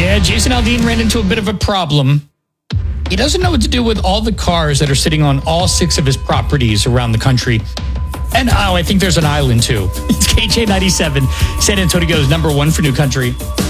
Yeah, Jason Aldean ran into a bit of a problem. He doesn't know what to do with all the cars that are sitting on all 6 of his properties around the country. And I think there's an island too. It's KJ97, San Antonio's #1 for New Country.